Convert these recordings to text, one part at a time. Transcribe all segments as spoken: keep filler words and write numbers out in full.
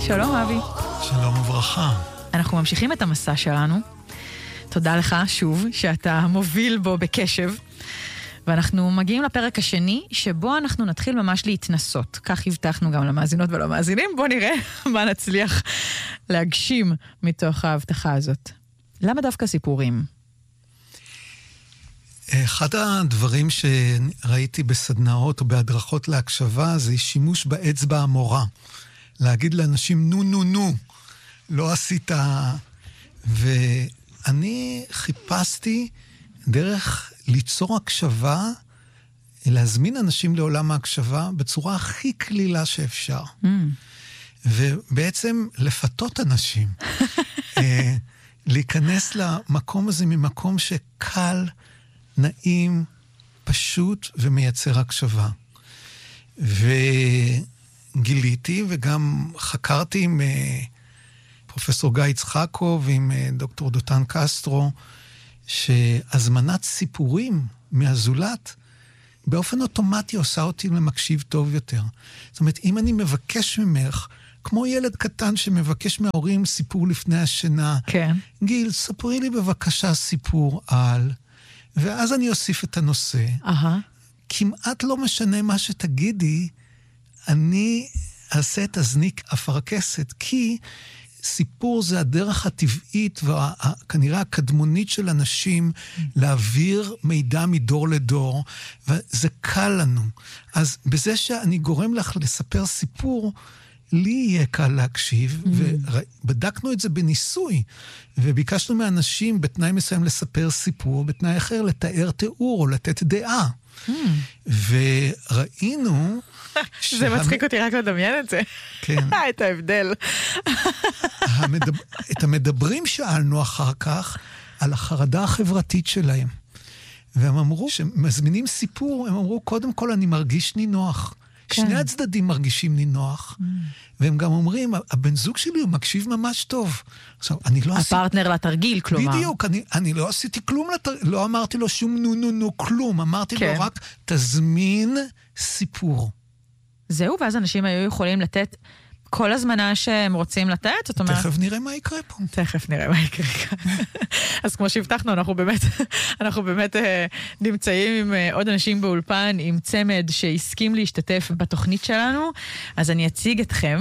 שלום אבי. שלום וברכה. אנחנו ממשיכים את המסע שלנו. תודה לך שוב שאתה מוביל בו בקשב. ואנחנו מגיעים לפרק השני, שבו אנחנו נתחיל ממש להתנסות. כך הבטחנו גם למאזינות ולמאזינים. בוא נראה מה נצליח להגשים מתוך ההבטחה הזאת. למה דווקא סיפורים? אחד הדברים שראיתי בסדנאות או בהדרכות להקשבה, זה שימוש באצבע המורה. להגיד לאנשים, נו, נו, נו, לא עשית... ואני חיפשתי דרך ליצור הקשבה, להזמין אנשים לעולם ההקשבה בצורה הכי כלילה שאפשר. Mm. ובעצם לפתות אנשים. להיכנס למקום הזה ממקום שקל, נעים, פשוט ומייצר הקשבה. וגיליתי וגם חקרתי עם פרופסור גיא יצחקוב ועם דוקטור דותן קסטרו, שהזמנת סיפורים מהזולת באופן אוטומטי עושה אותי למקשיב טוב יותר. זאת אומרת, אם אני מבקש ממך, כמו ילד קטן שמבקש מההורים סיפור לפני השינה, כן. גיל, ספרי לי בבקשה סיפור על, ואז אני אוסיף את הנושא. Uh-huh. כמעט לא משנה מה שתגידי, אני אעשה את הזניק אפרקסת, כי סיפור זה הדרך הטבעית וכנראה הקדמונית של אנשים להעביר מידע מדור לדור, וזה קל לנו. אז בזה שאני גורם לך לספר סיפור, לי יהיה קל להקשיב, ובדקנו את זה בניסוי, וביקשנו מאנשים בתנאי מסוים לספר סיפור, בתנאי אחר לתאר תיאור או לתת דעה. וראינו... זה מצחיק אותי רק לדמיין את זה. כן. את ההבדל. את המדברים שאלנו אחר כך על החרדה החברתית שלהם. והם אמרו, שמזמינים סיפור, הם אמרו, קודם כל אני מרגיש נינוח. שני הצדדים מרגישים נינוח. והם גם אומרים, הבן זוג שלי הוא מקשיב ממש טוב. עכשיו, אני לא עשיתי... הפרטנר לתרגיל, כלומר. בדיוק, אני, אני לא עשיתי כלום לתרגיל, לא אמרתי לו שום נו נו נו כלום, אמרתי לו רק, תזמין סיפור. זהו, ואז אנשים היו יכולים לתת כל הזמנה שהם רוצים לתת, זאת אומרת... תכף נראה מה יקרה פה. תכף נראה מה יקרה כאן. אז כמו שהבטחנו, אנחנו באמת, אנחנו באמת נמצאים עם עוד אנשים באולפן, עם צמד שהסכים להשתתף בתוכנית שלנו, אז אני אציג אתכם.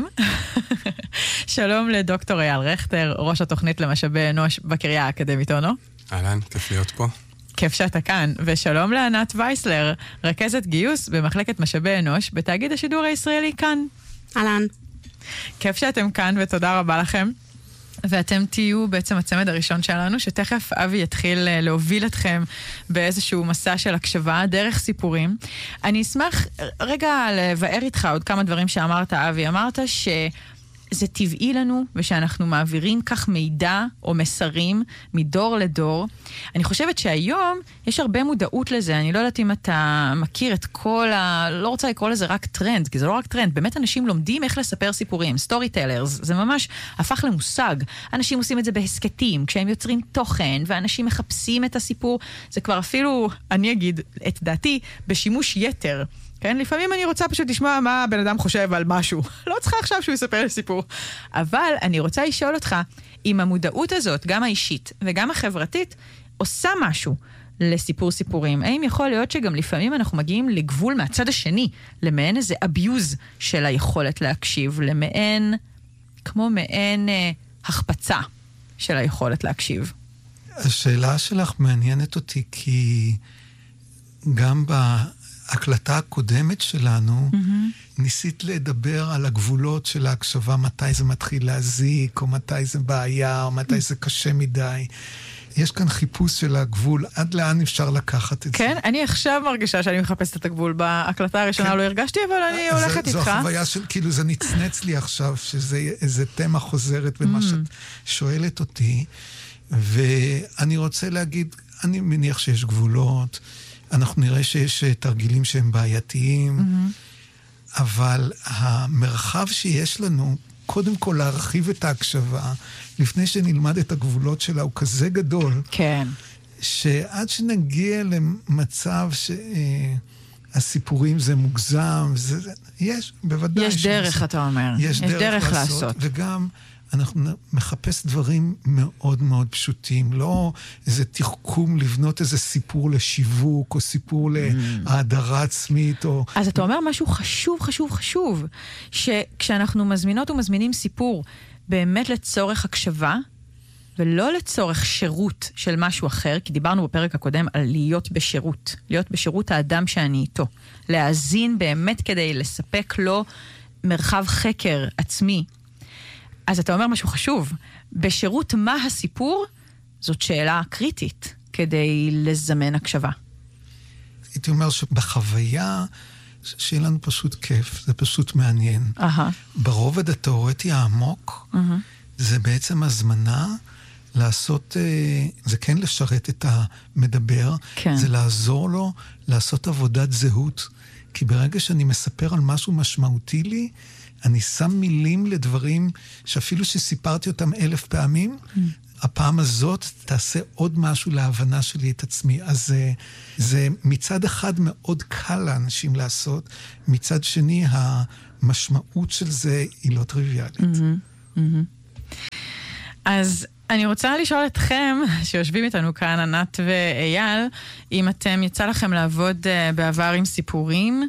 שלום לדוקטור אייל רכטר, ראש התוכנית למשאבי אנוש בקריה האקדמית אונו. אהלן, כיף להיות פה. כיף שאתה כאן, ושלום לענת וייסלר, רכזת גיוס במחלקת משאבי אנוש בתאגיד השידור הישראלי כאן. אהלן. כיף שאתם כאן ותודה רבה לכם. ואתם תהיו בעצם הצמד הראשון שלנו, שתכף אבי יתחיל להוביל אתכם באיזשהו מסע של הקשבה, דרך סיפורים. אני אשמח רגע לבאר איתך עוד כמה דברים שאמרת, אבי. אמרת ש... זה טבעי לנו, ושאנחנו מעבירים כך מידע או מסרים מדור לדור. אני חושבת שהיום יש הרבה מודעות לזה. אני לא יודעת אם אתה מכיר את כל ה... לא רוצה לקרוא לזה רק טרנד, כי זה לא רק טרנד. באמת אנשים לומדים איך לספר סיפורים. סטורי טיילרס, זה ממש הפך למושג. אנשים עושים את זה בהסקטים, כשהם יוצרים תוכן, ואנשים מחפשים את הסיפור. זה כבר אפילו, אני אגיד את דעתי, בשימוש יתר. כן? לפעמים אני רוצה פשוט לשמוע מה הבן אדם חושב על משהו. לא צריכה עכשיו שהוא יספר לי סיפור. אבל אני רוצה לשאול אותך, אם המודעות הזאת, גם האישית וגם החברתית, עושה משהו לסיפור סיפורים, האם יכול להיות שגם לפעמים אנחנו מגיעים לגבול מהצד השני, למעין איזה אביוז של היכולת להקשיב, למעין, כמו מעין אה, החפצה של היכולת להקשיב? השאלה שלך מעניינת אותי, כי גם ב... ההקלטה הקודמת שלנו, mm-hmm. ניסית לדבר על הגבולות של ההקשבה, מתי זה מתחיל להזיק, או מתי זה בעיה, או מתי זה קשה מדי. יש כאן חיפוש של הגבול, עד לאן אפשר לקחת את כן, זה. כן, אני עכשיו מרגישה שאני מחפשת את הגבול. בהקלטה הראשונה כן. לא הרגשתי, אבל אני הולכת זו איתך. זו החוויה של, כאילו זה נצנץ לי עכשיו, שזה איזה תמה חוזרת במה mm. שאת שואלת אותי, ואני רוצה להגיד, אני מניח שיש גבולות, אנחנו נראה שיש תרגילים שהם בעייתיים, mm-hmm. אבל המרחב שיש לנו, קודם כל להרחיב את ההקשבה, לפני שנלמד את הגבולות שלה, הוא כזה גדול, כן. שעד שנגיע למצב הסיפורים זה מוגזם, זה, זה, יש, בוודאי. יש דרך, שזה, אתה אומר. יש, יש דרך, דרך לעשות, לעשות. וגם אנחנו מחפש דברים מאוד מאוד פשוטים, לא איזה תחכום לבנות איזה סיפור לשיווק, או סיפור mm. להאדרה עצמית, או... אז אתה אומר משהו חשוב, חשוב, חשוב, שכשאנחנו מזמינות ומזמינים סיפור, באמת לצורך הקשבה, ולא לצורך שירות של משהו אחר, כי דיברנו בפרק הקודם על להיות בשירות, להיות בשירות האדם שאני איתו, להאזין באמת כדי לספק לו מרחב חקר עצמי. אז אתה אומר משהו חשוב, בשירות מה הסיפור? זאת שאלה קריטית כדי לזמן הקשבה. הייתי אומר שבחוויה, שיהיה לנו פשוט כיף, זה פשוט מעניין. Uh-huh. ברובד התיאורטי העמוק, uh-huh. זה בעצם הזמנה לעשות, זה כן לשרת את המדבר, כן. זה לעזור לו לעשות עבודת זהות. כי ברגע שאני מספר על משהו משמעותי לי, אני שם מילים לדברים שאפילו שסיפרתי אותם אלף פעמים, mm. הפעם הזאת תעשה עוד משהו להבנה שלי את עצמי. אז זה, זה מצד אחד מאוד קל לאנשים לעשות, מצד שני המשמעות של זה היא לא טריוויאלית. Mm-hmm, mm-hmm. אז אני רוצה לשאול אתכם, שיושבים איתנו כאן, ענת ואייל, אם אתם יצא לכם לעבוד בעבר עם סיפורים,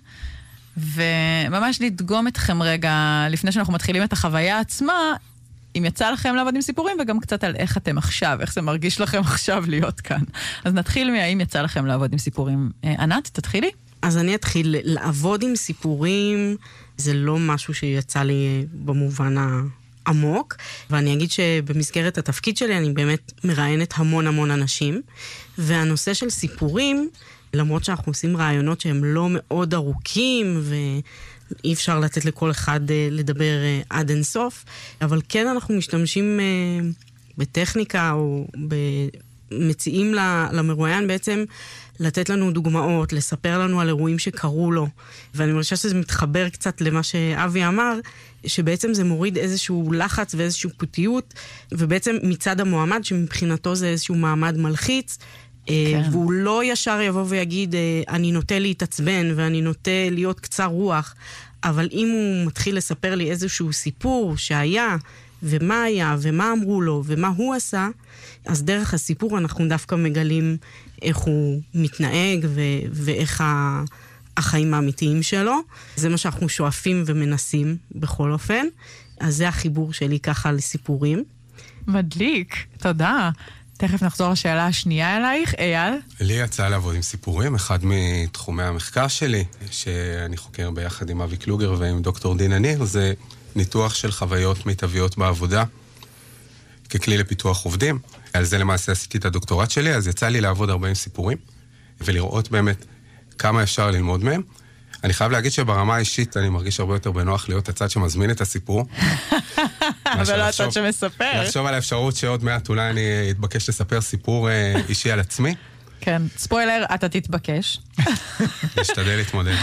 וממש לדגום אתכם רגע, לפני שאנחנו מתחילים את החוויה עצמה, אם יצא לכם לעבוד עם סיפורים, וגם קצת על איך אתם עכשיו, איך זה מרגיש לכם עכשיו להיות כאן. אז נתחיל מהאם יצא לכם לעבוד עם סיפורים. ענת, תתחילי? אז אני אתחיל לעבוד עם סיפורים, זה לא משהו שיצא לי במובן העמוק, ואני אגיד שבמסגרת התפקיד שלי אני באמת מראיינת המון המון אנשים, והנושא של סיפורים, למרות שאנחנו עושים רעיונות שהם לא מאוד ארוכים, ואי אפשר לתת לכל אחד לדבר עד אינסוף, אבל כן אנחנו משתמשים בטכניקה, או מציעים למרואיין בעצם לתת לנו דוגמאות, לספר לנו על אירועים שקרו לו, ואני מרגישה שזה מתחבר קצת למה שאבי אמר, שבעצם זה מוריד איזשהו לחץ ואיזשהו פוטיות, ובעצם מצד המועמד, שמבחינתו זה איזשהו מעמד מלחיץ, כן. והוא לא ישר יבוא ויגיד, אני נוטה להתעצבן, ואני נוטה להיות קצר רוח, אבל אם הוא מתחיל לספר לי איזשהו סיפור שהיה, ומה היה, ומה אמרו לו, ומה הוא עשה, אז דרך הסיפור אנחנו דווקא מגלים איך הוא מתנהג, ו- ואיך ה- החיים האמיתיים שלו. זה מה שאנחנו שואפים ומנסים בכל אופן. אז זה החיבור שלי ככה לסיפורים. מדליק, תודה. תכף נחזור לשאלה השנייה אלייך, אייל. לי יצא לעבוד עם סיפורים, אחד מתחומי המחקר שלי, שאני חוקר ביחד עם אבי קלוגר ועם דוקטור דינה ניר, זה ניתוח של חוויות מיטביות בעבודה, ככלי לפיתוח עובדים. על זה למעשה עשיתי את הדוקטורט שלי, אז יצא לי לעבוד הרבה עם סיפורים, ולראות באמת כמה אפשר ללמוד מהם. אני חייב להגיד שברמה האישית אני מרגיש הרבה יותר בנוח להיות הצד שמזמין את הסיפור. ולא הצד שמספר. לחשוב על האפשרות שעוד מעט אולי אני אתבקש לספר סיפור אישי על עצמי. כן, ספוילר, אתה תתבקש. נשתדל להתמודד.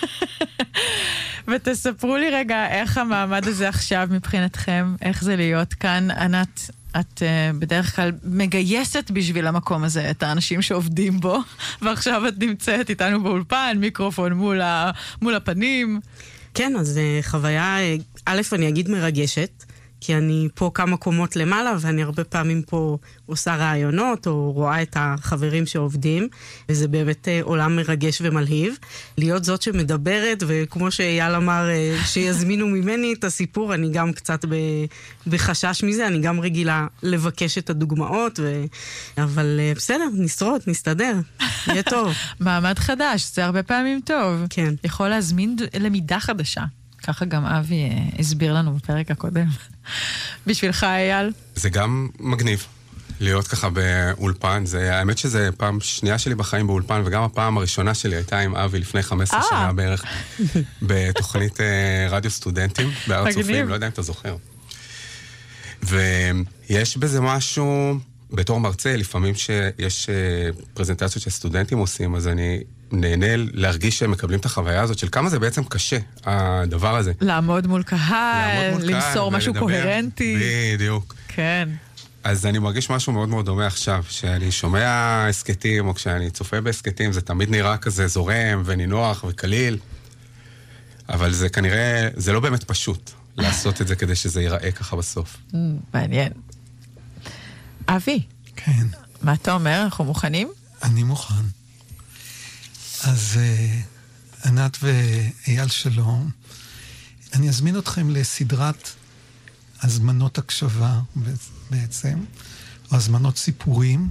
ותספרו לי רגע איך המעמד הזה עכשיו מבחינתכם, איך זה להיות כאן. ענת, את uh, בדרך כלל מגייסת בשביל המקום הזה את האנשים שעובדים בו, ועכשיו את נמצאת איתנו באולפן, מיקרופון מול, ה, מול הפנים. כן, אז uh, חוויה, א', אני אגיד מרגשת, כי אני פה כמה קומות למעלה, ואני הרבה פעמים פה עושה רעיונות, או רואה את החברים שעובדים, וזה באמת עולם מרגש ומלהיב. להיות זאת שמדברת, וכמו שאייל אמר, שיזמינו ממני את הסיפור, אני גם קצת בחשש מזה, אני גם רגילה לבקש את הדוגמאות, ו... אבל בסדר, נשרוד, נסתדר, יהיה טוב. מעמד חדש, זה הרבה פעמים טוב. כן. יכול להזמין למידה חדשה. ככה גם אבי הסביר לנו בפרק הקודם. בשבילך, אייל? זה גם מגניב להיות ככה באולפן. זה, האמת שזה פעם שנייה שלי בחיים באולפן, וגם הפעם הראשונה שלי הייתה עם אבי לפני חמש עשרה שנה בערך, בתוכנית רדיו סטודנטים בארץ צופים, לא יודע אם אתה זוכר. ויש בזה משהו, בתור מרצה, לפעמים שיש פרזנטציות שסטודנטים עושים, אז אני נהנה להרגיש שהם מקבלים את החוויה הזאת של כמה זה בעצם קשה, הדבר הזה. לעמוד מול קהל, למסור משהו קוהרנטי. בדיוק. כן. אז אני מרגיש משהו מאוד מאוד דומה עכשיו, שאני שומע הסקטים, או כשאני צופה בהסקטים, זה תמיד נראה כזה זורם ונינוח וקליל, אבל זה כנראה, זה לא באמת פשוט לעשות את זה כדי שזה ייראה ככה בסוף. מעניין. אבי. כן. מה אתה אומר? אנחנו מוכנים? אני מוכן. אז uh, ענת ואייל שלום, אני אזמין אתכם לסדרת הזמנות הקשבה בעצם, או הזמנות סיפורים,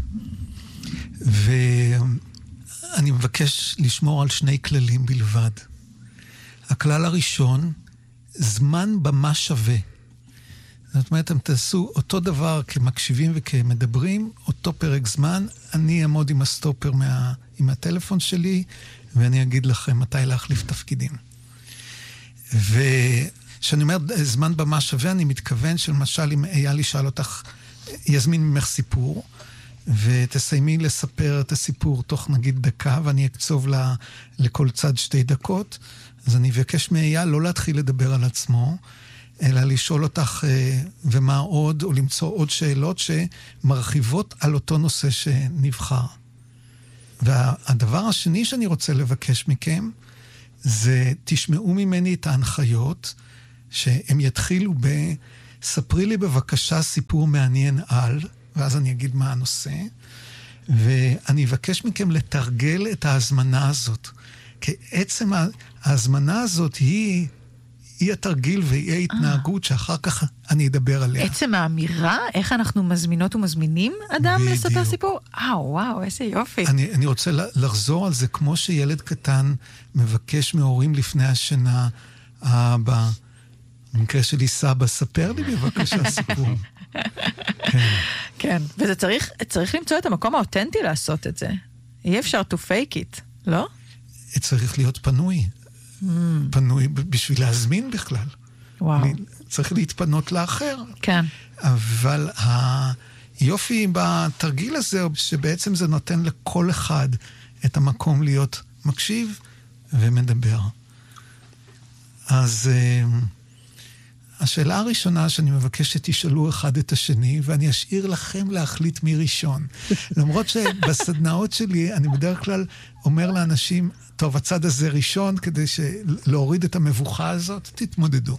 ואני מבקש לשמור על שני כללים בלבד. הכלל הראשון, זמן במה שווה. זאת אומרת, אתם תעשו אותו דבר כמקשיבים וכמדברים, אותו פרק זמן, אני אעמוד עם הסטופר מה, עם הטלפון שלי, ואני אגיד לכם מתי להחליף תפקידים. וכשאני אומר זמן במה שווה, אני מתכוון שלמשל אם אייל ישאל אותך, יזמין ממך סיפור, ותסיימי לספר את הסיפור תוך נגיד דקה, ואני אקצוב לה, לכל צד שתי דקות, אז אני אבקש מאייל לא להתחיל לדבר על עצמו, אלא לשאול אותך ומה עוד, או למצוא עוד שאלות שמרחיבות על אותו נושא שנבחר. והדבר השני שאני רוצה לבקש מכם, זה תשמעו ממני את ההנחיות, שהם יתחילו ב... ספרי לי בבקשה סיפור מעניין על, ואז אני אגיד מה הנושא, ואני אבקש מכם לתרגל את ההזמנה הזאת. כי עצם ההזמנה הזאת היא... היא התרגיל והיא ההתנהגות שאחר כך אני אדבר עליה. עצם האמירה, איך אנחנו מזמינות ומזמינים אדם לספר סיפור? אה, וואו, איזה יופי. אני, אני רוצה לחזור על זה, כמו שילד קטן מבקש מהורים לפני השינה, האבא, במקרה שלי סבא, ספר לי בבקשה סיפור. כן. כן, וזה צריך, צריך למצוא את המקום האותנטי לעשות את זה. אי אפשר to fake it, לא? צריך להיות פנוי. פנוי בשביל להזמין בכלל. וואו. צריך להתפנות לאחר. כן. אבל היופי בתרגיל הזה, שבעצם זה נותן לכל אחד את המקום להיות מקשיב ומדבר. אז השאלה הראשונה שאני מבקש שתשאלו אחד את השני, ואני אשאיר לכם להחליט מי ראשון. למרות שבסדנאות שלי אני בדרך כלל אומר לאנשים, טוב, הצד הזה ראשון, כדי להוריד את המבוכה הזאת, תתמודדו.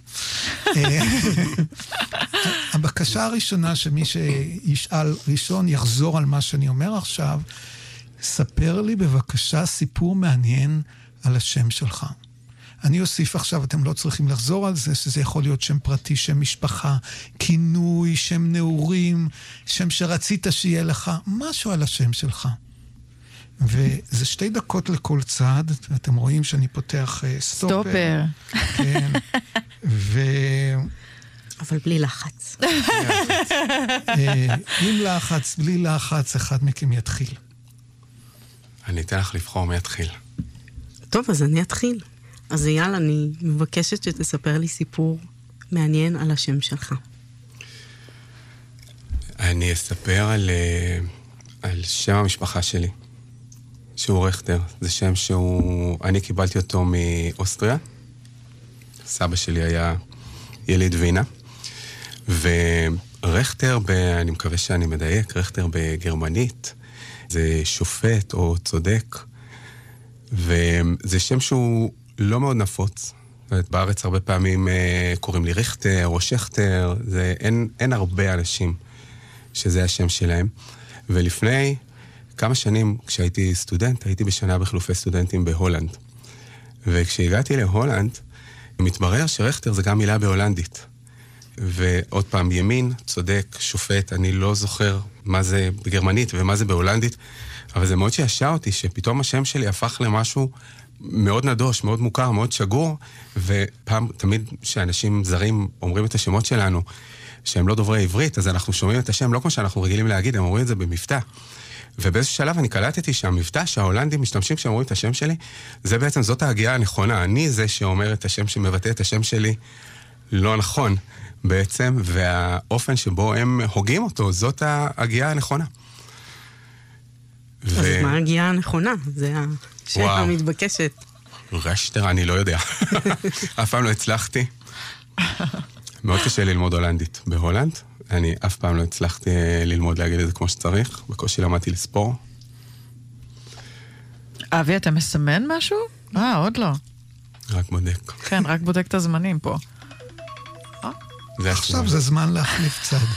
הבקשה הראשונה שמי שישאל ראשון יחזור על מה שאני אומר עכשיו, ספר לי בבקשה סיפור מעניין על השם שלך. אני אוסיף עכשיו, אתם לא צריכים לחזור על זה, שזה יכול להיות שם פרטי, שם משפחה, כינוי, שם נעורים, שם שרצית שיהיה לך, משהו על השם שלך. וזה שתי דקות לכל צד, ואתם רואים שאני פותח uh, סטופר. סטופר. כן. ו... אבל בלי לחץ. עם לחץ, בלי לחץ, אחד מכם יתחיל. אני אתן לך לבחור מי יתחיל. טוב, אז אני אתחיל. אז אייל, אני מבקשת שתספר לי סיפור מעניין על השם שלך. אני אספר על, על שם המשפחה שלי, שהוא רכטר. זה שם שהוא... אני קיבלתי אותו מאוסטריה. סבא שלי היה יליד וינה. ורכטר, ב... אני מקווה שאני מדייק, רכטר בגרמנית, זה שופט או צודק. וזה שם שהוא לא מאוד נפוץ. בארץ הרבה פעמים קוראים לי רכטר או שכטר. זה... אין, אין הרבה אנשים שזה השם שלהם. ולפני כמה שנים, כשהייתי סטודנט, הייתי בשנה בחילופי סטודנטים בהולנד. וכשהגעתי להולנד, מתברר שרכטר זה גם מילה בהולנדית. ועוד פעם, ימין, צודק, שופט, אני לא זוכר מה זה בגרמנית ומה זה בהולנדית, אבל זה מאוד שישע אותי, שפתאום השם שלי הפך למשהו מאוד נדוש, מאוד מוכר, מאוד שגור, ופעם, תמיד שאנשים זרים אומרים את השמות שלנו, שהם לא דוברי עברית, אז אנחנו שומעים את השם, לא כמו שאנחנו רגילים להגיד, הם אומרים את זה במבטא. ובאיזשהו שלב אני קלטתי שהמבטא שההולנדים משתמשים כשהם אומרים את השם שלי, זה בעצם, זאת ההגיעה הנכונה. אני זה שאומר את השם, שמבטא את השם שלי, לא נכון בעצם, והאופן שבו הם הוגים אותו, זאת ההגיעה הנכונה. אז ו... מה ההגיעה הנכונה? זה השאלה המתבקשת. רשטר, אני לא יודע. אף פעם לא הצלחתי. מאוד קשה ללמוד הולנדית בהולנד, אני אף פעם לא הצלחתי ללמוד להגיד את זה כמו שצריך, בקושי למדתי לספור. אבי, אתה מסמן משהו? אה, עוד לא. רק בודק. כן, רק בודק את הזמנים פה. עכשיו זה זמן להחליף צד.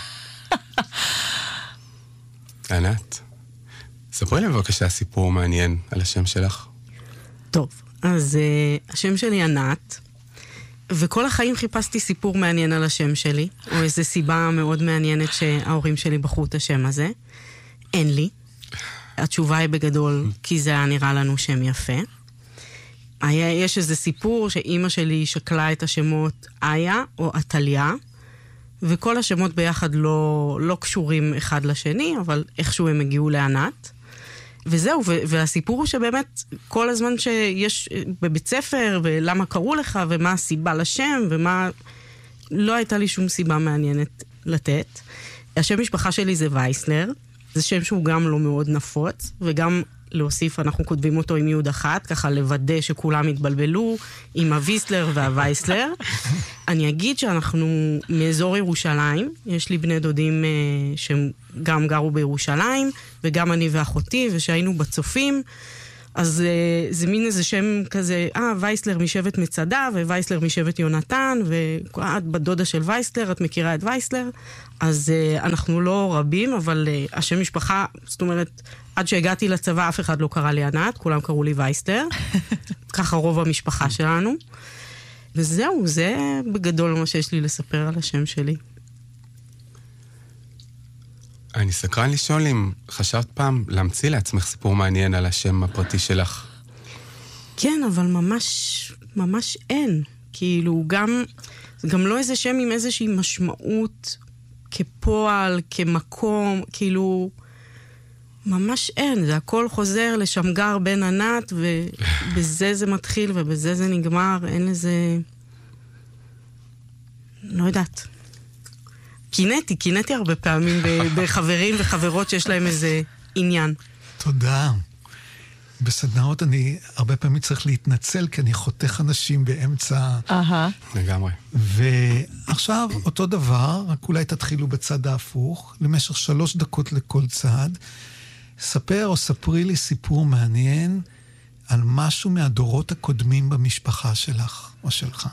ענת, ספרי לי בבקשה סיפור מעניין על השם שלך. טוב, אז uh, השם שלי ענת, וכל החיים חיפשתי סיפור מעניין על השם שלי, או איזו סיבה מאוד מעניינת שההורים שלי בחרו את השם הזה. אין לי. התשובה היא בגדול, כי זה היה נראה לנו שם יפה. היה, יש איזה סיפור שאימא שלי שקלה את השמות איה או עתליה, וכל השמות ביחד לא, לא קשורים אחד לשני, אבל איכשהו הם הגיעו לענת. וזהו, והסיפור הוא שבאמת כל הזמן שיש בבית ספר, ולמה קראו לך, ומה הסיבה לשם, ומה... לא הייתה לי שום סיבה מעניינת לתת. השם משפחה שלי זה וייסלר, זה שם שהוא גם לא מאוד נפוץ, וגם להוסיף, אנחנו כותבים אותו עם יוד אחת, ככה לוודא שכולם התבלבלו, עם הוויסלר והווייסלר. אני אגיד שאנחנו מאזור ירושלים, יש לי בני דודים אה, שהם גם גרו בירושלים, וגם אני ואחותי, ושהיינו בצופים, אז אה, זה מין איזה שם כזה, אה, וייסלר משבט מצדה, ווייסלר משבט יונתן, ואת בדודה של וייסלר, את מכירה את וייסלר, אז אה, אנחנו לא רבים, אבל אה, השם משפחה, זאת אומרת, עד שהגעתי לצבא אף אחד לא קרא לי ענת, כולם קראו לי וייסלר, ככה רוב המשפחה שלנו. וזהו, זה בגדול מה שיש לי לספר על השם שלי. אני סקרן לשאול אם חשבת פעם להמציא לעצמך סיפור מעניין על השם הפרטי שלך. כן, אבל ממש, ממש אין. כאילו, גם, גם לא איזה שם עם איזושהי משמעות כפועל, כמקום, כאילו... ממש אין, זה הכל חוזר לשמגר בן ענת, ובזה זה מתחיל ובזה זה נגמר, אין לזה... לא יודעת. קינאתי, קינאתי הרבה פעמים בחברים וחברות שיש להם איזה עניין. תודה. בסדנאות אני הרבה פעמים צריך להתנצל, כי אני חותך אנשים באמצע... אהה. לגמרי. ועכשיו אותו דבר, רק אולי תתחילו בצד ההפוך, למשך שלוש דקות לכל צד, ספר או ספרי לי סיפור מעניין על משהו מהדורות הקודמים במשפחה שלך או שלך.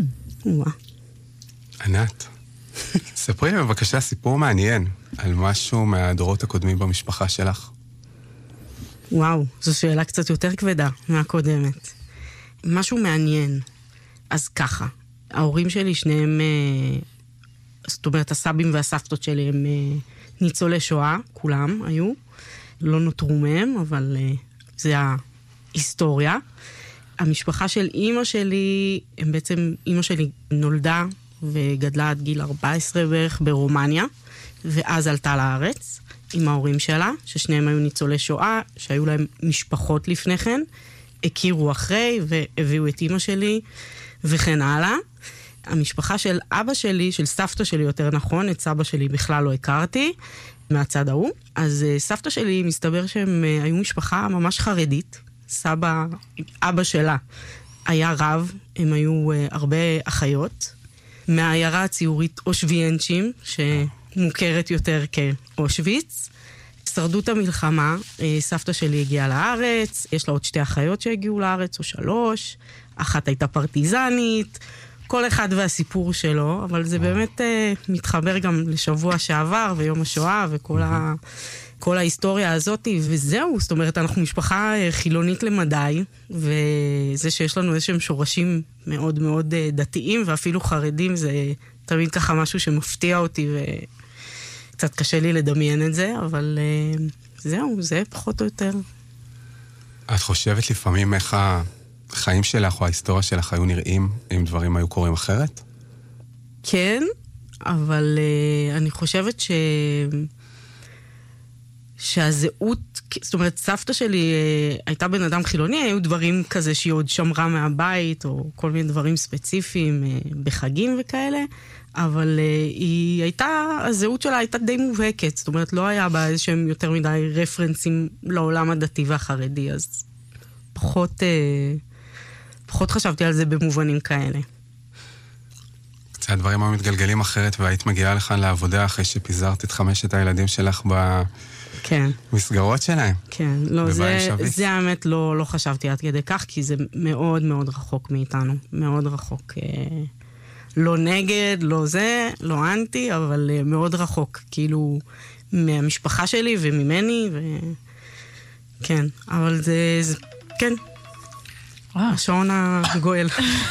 ענת, ספרי לי בבקשה סיפור מעניין על משהו מהדורות הקודמים במשפחה שלך. וואו, זו שאלה קצת יותר כבדה מהקודמת. משהו מעניין. אז ככה, ההורים שלי שניהם, זאת אומרת, הסבים והסבתות שלי הם ניצולי שואה, כולם היו. לא נותרו מהם, אבל uh, זה ההיסטוריה. המשפחה של אימא שלי, הם בעצם, אימא שלי נולדה וגדלה עד גיל ארבע עשרה בערך ברומניה, ואז עלתה לארץ עם ההורים שלה, ששניהם היו ניצולי שואה, שהיו להם משפחות לפני כן, הכירו אחרי והביאו את אימא שלי וכן הלאה. המשפחה של אבא שלי, של סבתא שלי יותר נכון, את סבא שלי בכלל לא הכרתי, מהצד ההוא. אז סבתא שלי, מסתבר שהם היו משפחה ממש חרדית. סבא, אבא שלה, היה רב, הם היו הרבה אחיות. מהעיירה הציורית אושוויינצ'ים, שמוכרת יותר כאושוויץ. שרדות המלחמה, סבתא שלי הגיעה לארץ, יש לה עוד שתי אחיות שהגיעו לארץ, או שלוש. אחת הייתה פרטיזנית, כל אחד והסיפור שלו, אבל זה באמת uh, מתחבר גם לשבוע שעבר, ויום השואה, וכל ה, כל ההיסטוריה הזאת, וזהו, זאת אומרת, אנחנו משפחה חילונית למדי, וזה שיש לנו איזשהם שורשים מאוד מאוד uh, דתיים, ואפילו חרדים, זה תמיד ככה משהו שמפתיע אותי, וקצת קשה לי לדמיין את זה, אבל uh, זהו, זה פחות או יותר. את חושבת לפעמים איך ה... החיים שלך או ההיסטוריה שלך היו נראים אם דברים היו קורים אחרת? כן, אבל uh, אני חושבת ש... שהזהות, זאת אומרת, סבתא שלי uh, הייתה בן אדם חילוני, היו דברים כזה שהיא עוד שמרה מהבית, או כל מיני דברים ספציפיים uh, בחגים וכאלה, אבל uh, היא הייתה, הזהות שלה הייתה די מובהקת, זאת אומרת, לא היה בה איזשהם יותר מדי רפרנסים לעולם הדתי והחרדי, אז פחות... Uh, פחות חשבתי על זה במובנים כאלה. קצת שהדברים היו מתגלגלים אחרת, והיית מגיעה לכאן לעבודה אחרי שפיזרת את חמשת הילדים שלך במסגרות שלהם. כן, לא, זה, זה האמת לא, לא חשבתי עד כדי כך, כי זה מאוד מאוד רחוק מאיתנו, מאוד רחוק. לא נגד, לא זה, לא אנטי, אבל מאוד רחוק, כאילו, מהמשפחה שלי וממני, ו... כן, אבל זה, זה כן, השעון הגואל.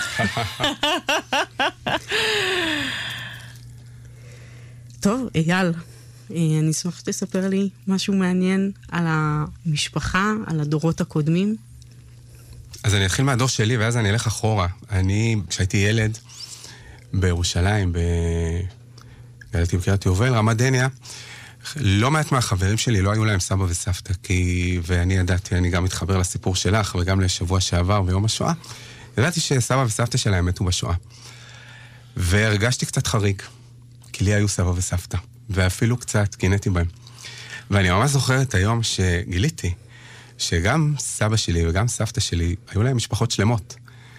טוב, אייל, אני אשמח שתספר לי משהו מעניין על המשפחה, על הדורות הקודמים. אז אני אתחיל מהדור שלי, ואז אני אלך אחורה. אני, כשהייתי ילד בירושלים, גדלתי בקריית יובל, רמת דניה, לא מעט מהחברים שלי לא היו להם סבא וסבתא, כי, ואני ידעתי, אני גם מתחבר לסיפור שלך, וגם לשבוע שעבר ביום השואה, ידעתי שסבא וסבתא שלהם מתו בשואה. והרגשתי קצת חריג, כי לי היו סבא וסבתא, ואפילו קצת קינאתי בהם. ואני ממש זוכרת היום שגיליתי, שגם סבא שלי וגם סבתא שלי, היו להם משפחות שלמות,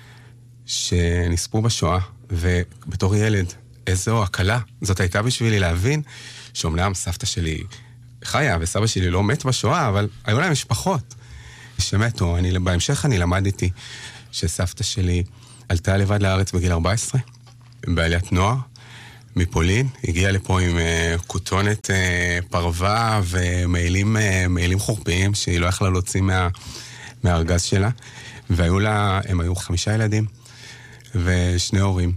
שנספו בשואה, ובתור ילד, איזו הקלה זאת הייתה בשבילי להבין, שאומנם סבתא שלי חיה, וסבא שלי לא מת בשואה, אבל היו להם משפחות שמתו. אני, בהמשך אני למדתי שסבתא שלי עלתה לבד לארץ בגיל ארבע עשרה, בעליית נוער, מפולין, הגיעה לפה עם uh, כותונת uh, פרווה ומעילים uh, חורפיים שהיא לא יכלה להוציא מה, מהארגז שלה, והיו לה, הם היו חמישה ילדים ושני הורים,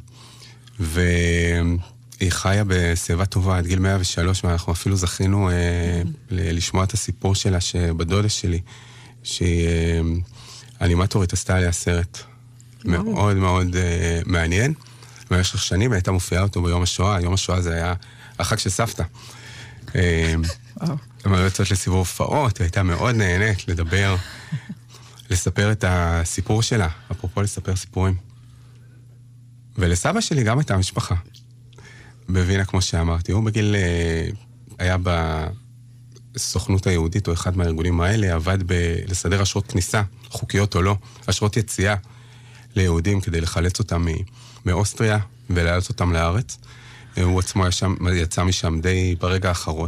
והיא חיה בסביבה טובה עד גיל מאה ושלוש, ואנחנו אפילו זכינו uh, לשמוע את הסיפור שלה שבדודה שלי, שהיא uh, אנימטורית, עשתה עליה סרט מאוד מאוד uh, מעניין, במשך שנים הייתה מופיעה אותו ביום השואה. יום השואה זה היה החג של סבתא. הם היו יוצאות לסיבוב הופעות, היא הייתה מאוד נהנית לדבר, לספר את הסיפור שלה, אפרופו לספר סיפורים. ולסבא שלי גם הייתה משפחה. בווינה, כמו שאמרתי, הוא בגיל, היה בסוכנות היהודית, או אחד מהארגונים האלה, עבד לסדר אשרות כניסה, חוקיות או לא, אשרות יציאה ליהודים כדי לחלץ אותם מאוסטריה ולהעלות אותם לארץ. הוא עצמו ישם, יצא משם די ברגע האחרון,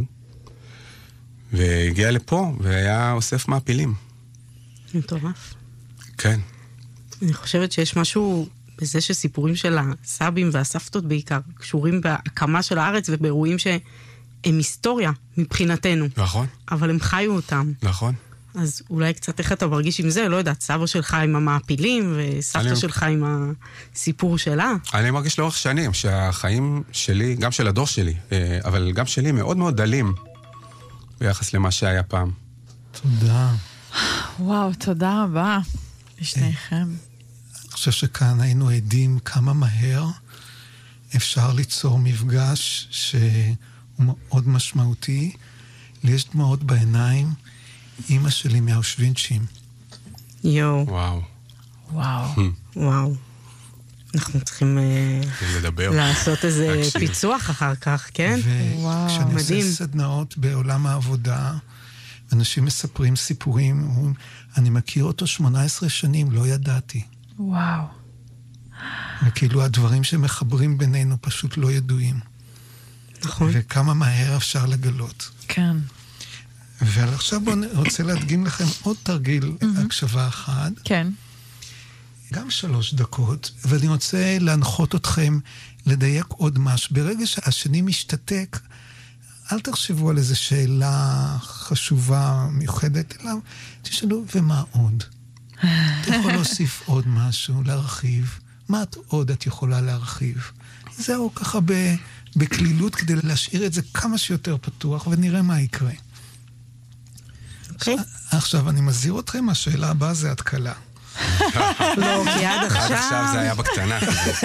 והגיע לפה והיה אוסף מעפילים. מטורף. כן. אני חושבת שיש משהו בזה שסיפורים של הסבים והסבתות בעיקר קשורים בהקמה של הארץ ובאירועים שהם היסטוריה מבחינתנו. נכון. אבל הם חיו אותם. נכון. אז אולי קצת איך אתה מרגיש עם זה, לא יודעת, סבא שלך עם המעפילים, וסבתא אני... שלך עם הסיפור שלה. אני מרגיש לאורך שנים שהחיים שלי, גם של הדור שלי, אבל גם שלי מאוד מאוד דלים ביחס למה שהיה פעם. תודה. וואו, תודה רבה לשניכם. אני חושב שכאן היינו עדים כמה מהר אפשר ליצור מפגש שהוא מאוד משמעותי. לי יש דמעות בעיניים, אמא שלי מהאושווינצ'ים. יו. וואו. וואו. וואו. אנחנו צריכים לדבר. לעשות איזה פיצוח אחר כך, כן? וכשאני עושה סדנאות בעולם העבודה, אנשים מספרים סיפורים, אני מכיר אותו שמונה עשרה שנים, לא ידעתי. וואו. וכאילו הדברים שמחברים בינינו פשוט לא ידועים. נכון. וכמה מהר אפשר לגלות. כן. ועכשיו בואו רוצה להדגים לכם עוד תרגיל הקשבה אחד. כן. גם שלוש דקות, ואני רוצה להנחות אתכם לדייק עוד משהו. ברגע שהשני משתתק, אל תחשבו על איזו שאלה חשובה, מיוחדת אליו. תשאלו, ומה עוד? אתה יכול להוסיף עוד משהו, להרחיב. מה עוד את יכולה להרחיב? זהו ככה בכלילות כדי להשאיר את זה כמה שיותר פתוח, ונראה מה יקרה. אוקיי. עכשיו, אני מזהיר אתכם, השאלה הבאה זה התקלה. לא, כי עד עכשיו... עד עכשיו זה היה בקטנה.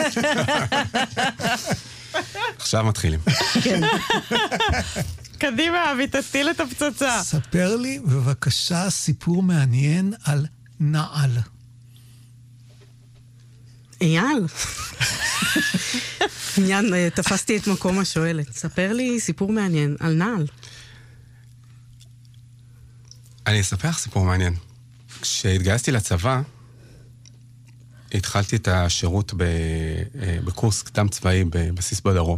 עכשיו מתחילים. כן. קדימה, אבי, תטיל את הפצצה. ספר לי בבקשה סיפור מעניין על נעל. אייל. עניין, תפסתי את מקום השואלת. ספר לי סיפור מעניין על נעל. אני אספר לך סיפור מעניין. כשהתגייסתי לצבא, התחלתי את השירות בקורס קדם צבאי בבסיס בדרום.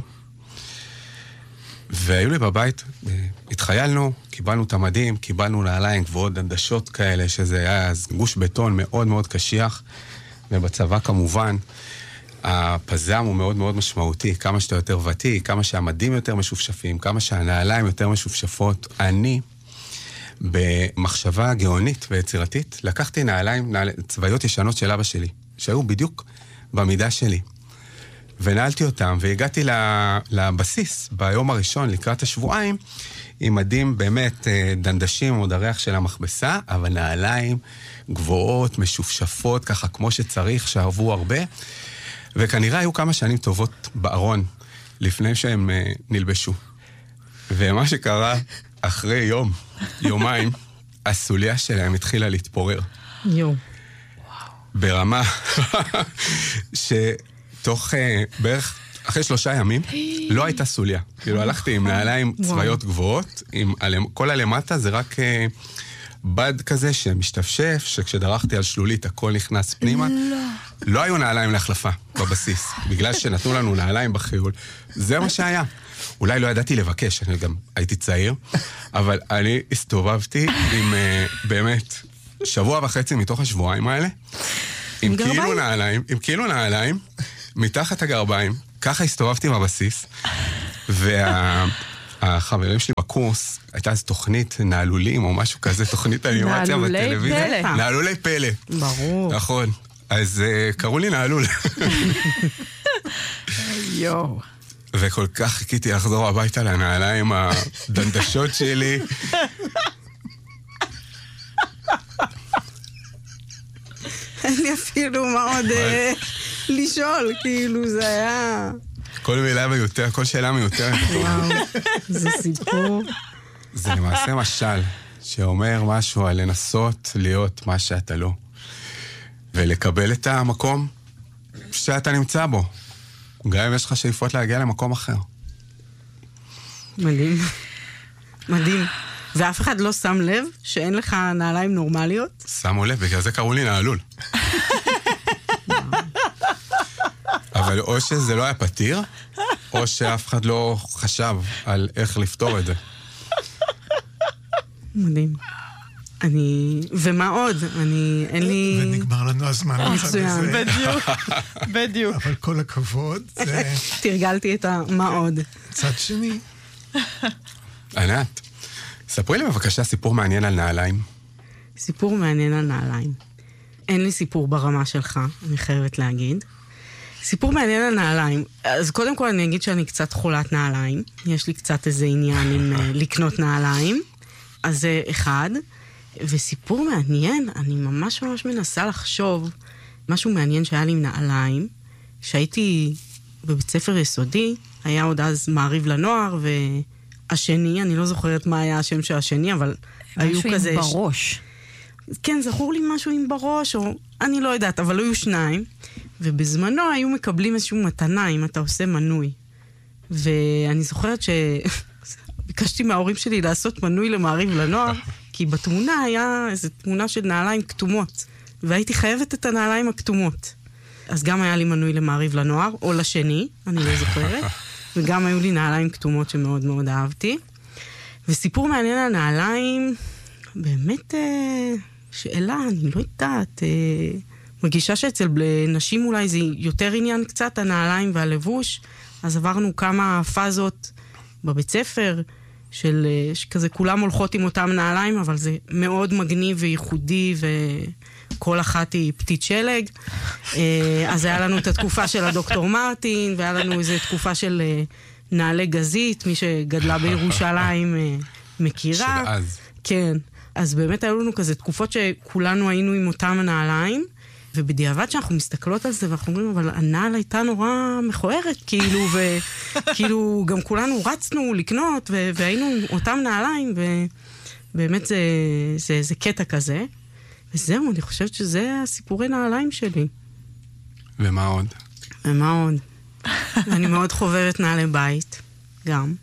והיו לי בבית, התחיילנו, קיבלנו את המדים, קיבלנו נעליים גבוהות, דנדשות כאלה, שזה היה גוש בטון מאוד מאוד קשיח, ובצבא כמובן, הפזם הוא מאוד מאוד משמעותי, כמה שאתה יותר ותיק, כמה שהמדים יותר משופשפים, כמה שהנעליים יותר משופשפות. אני, במחשבה גאונית ויצירתית, לקחתי נעליים, נעליים צבאיות ישנות של אבא שלי, שהיו בדיוק במידה שלי. ונעלתי אותם, והגעתי לבסיס ביום הראשון, לקראת השבועיים, עם מדים באמת דנדשים, עוד הריח של המכבסה, אבל נעליים גבוהות, משופשפות, ככה כמו שצריך, שערבו הרבה, וכנראה היו כמה שנים טובות בארון, לפני שהם נלבשו. ומה שקרה, אחרי יום, יומיים, הסוליה שלהם התחילה להתפורר. יום. ברמה שתוך בערך, אחרי שלושה ימים, לא הייתה סוליה. כאילו הלכתי עם נעליים צבאיות גבוהות, כל הלמטה זה רק בד כזה שמשתפשף, שכשדרכתי על שלולית הכל נכנס פנימה. לא היו נעליים להחלפה בבסיס, בגלל שנתנו לנו נעליים בחיול. זה מה שהיה. אולי לא ידעתי לבקש, אני גם הייתי צעיר, אבל אני הסתובבתי עם באמת שבוע וחצי מתוך השבועיים האלה, עם כאילו נעליים, עם כאילו נעליים, מתחת הגרביים, ככה הסתובבתי בבסיס, והחברים שלי בקורס, הייתה אז תוכנית נעלולים או משהו כזה, תוכנית אנימציה בטלוויזיה. נעלולי פלא. נעלולי פלא. ברור. נכון. אז קראו לי נעלול. יואו. וכל כך חיכיתי לחזור הביתה לנעליים הדנדשות שלי. אין לי אפילו מה עוד לשאול, כאילו זה היה... כל מילה מיותר, כל שאלה מיותרת. וואו, זה סיפור. זה למעשה משל שאומר משהו על לנסות להיות מה שאתה לא. ולקבל את המקום שאתה נמצא בו. גם אם יש לך שאיפות להגיע למקום אחר. מדהים. מדהים. ואף אחד לא שם לב שאין לך נעליים נורמליות? שמו לב, בגלל זה קראו לי נעלול. אבל או שזה לא היה פתיר, או שאף אחד לא חשב על איך לפתור את זה. מדהים. אני... ומה עוד? אני... אין לי... ונגמר לנו הזמן. מצוין. בדיוק, בדיוק. אבל כל הכבוד, זה... תרגלתי את המה עוד. צד שני. ענת, ספרי לי בבקשה סיפור מעניין על נעליים. סיפור מעניין על נעליים. אין לי סיפור ברמה שלך, אני חייבת להגיד. סיפור מעניין על נעליים. אז קודם כל אני אגיד שאני קצת חולת נעליים. יש לי קצת איזה עניין עם לקנות נעליים. אז זה אחד. וסיפור מעניין, אני ממש ממש מנסה לחשוב משהו מעניין שהיה לי עם נעליים. כשהייתי בבית ספר יסודי, היה עוד אז מעריב לנוער, והשני, אני לא זוכרת מה היה השם של השני, אבל היו כזה... משהו עם בראש. כן, זכור לי משהו עם בראש, או אני לא יודעת, אבל היו שניים, ובזמנו היו מקבלים איזשהו מתנה אם אתה עושה מנוי. ואני זוכרת שביקשתי מההורים שלי לעשות מנוי למעריב לנוער, כי בתמונה היה איזו תמונה של נעליים כתומות, והייתי חייבת את הנעליים הכתומות. אז גם היה לי מנוי למעריב לנוער, או לשני, אני לא זוכרת, וגם היו לי נעליים כתומות שמאוד מאוד אהבתי. וסיפור מעניין על נעליים, באמת שאלה, אני לא יודעת, מרגישה שאצל נשים אולי זה יותר עניין קצת, הנעליים והלבוש, אז עברנו כמה פאזות בבית ספר, של כזה כולם הולכות עם אותם נעליים, אבל זה מאוד מגניב וייחודי, וכל אחת היא פתית שלג. אז היה לנו את התקופה של הדוקטור מרטין, והיה לנו איזו תקופה של נעלי גזית, מי שגדלה בירושלים מכירה. של אז. כן. אז באמת היו לנו כזה תקופות שכולנו היינו עם אותם הנעליים, ובדיעבד שאנחנו מסתכלות על זה, ואנחנו אומרים, אבל הנעל הייתה נורא מכוערת, כאילו, וכאילו, גם כולנו רצנו לקנות, והיינו עם אותם נעליים, ובאמת זה, זה, זה קטע כזה. וזהו, אני חושבת שזה הסיפורי נעליים שלי. ומה עוד? ומה עוד? אני מאוד חוברת נעלי בית, גם.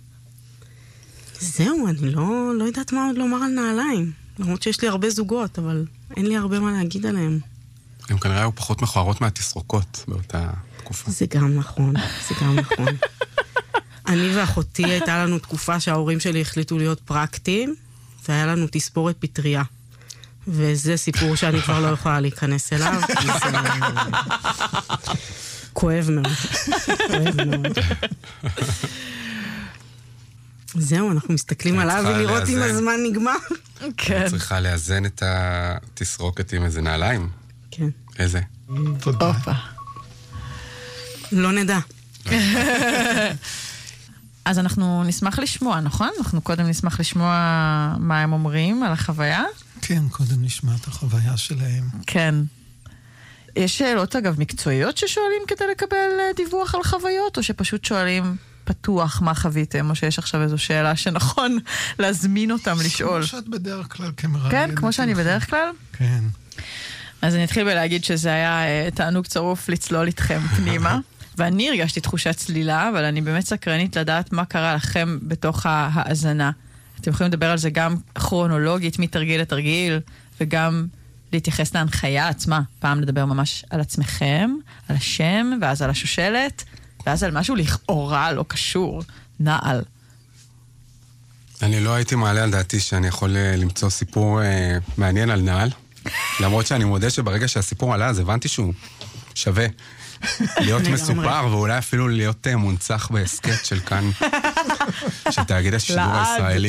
זהו, אני לא, לא יודעת מה עוד לומר על נעליים. למרות שיש לי הרבה זוגות, אבל אין לי הרבה מה להגיד עליהם. הם כנראה היו פחות מכוערות מהתסרוקות באותה תקופה. זה גם נכון, זה גם נכון. אני ואחותי הייתה לנו תקופה שההורים שלי החליטו להיות פרקטיים, והיה לנו תספורת פטריה. וזה סיפור שאני כבר לא יכולה להיכנס אליו, כי זה כואב מאוד. כואב מאוד. זהו, אנחנו מסתכלים עליו ולראות אם הזמן נגמר. כן. צריכה לאזן את התסרוקת עם איזה נעליים. כן. איזה? תודה. אופה. לא נדע. אז אנחנו נשמח לשמוע, נכון? אנחנו קודם נשמח לשמוע מה הם אומרים על החוויה. כן, קודם נשמע את החוויה שלהם. כן. יש שאלות, אגב, מקצועיות ששואלים כדי לקבל דיווח על חוויות, או שפשוט שואלים פתוח מה חוויתם, או שיש עכשיו איזו שאלה שנכון להזמין אותם לשאול. כמו שאת בדרך כלל כמראיינת. כן, כמו שאני בדרך כלל? כן. אז אני אתחיל בלהגיד שזה היה uh, תענוג צרוף לצלול איתכם פנימה, ואני הרגשתי תחושת צלילה, אבל אני באמת סקרנית לדעת מה קרה לכם בתוך ההאזנה. אתם יכולים לדבר על זה גם כרונולוגית, מתרגיל לתרגיל, וגם להתייחס להנחיה עצמה. פעם לדבר ממש על עצמכם, על השם, ואז על השושלת, ואז על משהו לכאורה לא קשור, נעל. אני לא הייתי מעלה על דעתי שאני יכול למצוא סיפור אה, מעניין על נעל, למרות שאני מודה שברגע שהסיפור עלה, אז הבנתי שהוא שווה להיות מסופר, ואולי אפילו להיות מונצח בהסקט של כאן, של תאגיד השידור הישראלי.